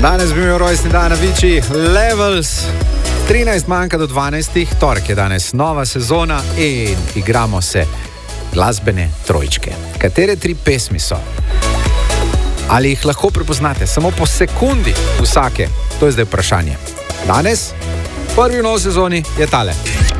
Danes bi imel rojstni dan na Viči Levels. 13 manjka do 12. Torek je danes nova sezona in igramo se glasbene trojčke. Katere 3 pesmi so? Ali jih lahko prepoznate samo po sekundi vsake? To je zdaj vprašanje. Danes, prvi v novi sezoni, je tale.